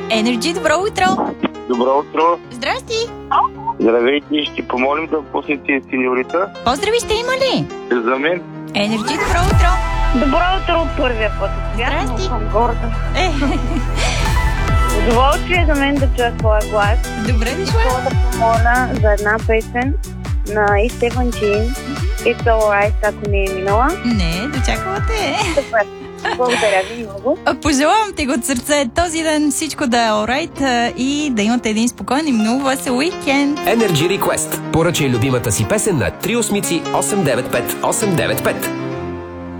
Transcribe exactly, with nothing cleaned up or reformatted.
Енерджи, добро утро! Добро утро! Здрасти! Здравейте, ще помолим да пуснете сеньорита. Поздрави сте има ли? За мен. Енерджи, добро утро! Добро утро от първия път. Здрасти. Съм горда. Е, Удоволствие за мен да чуя твоя глас. добре дошла! Искам да помоля за една песен на East Seventeen. It's Alright, ако не е минала. Не, дочакала те. Супер. Благодаря ви много. Пожелавам ти го от сърце този ден всичко да е alright и да имате един спокоен и много весел уикенд. Energy Request. Поръчай любимата си песен на три осмици осем девет пет осем девет пет.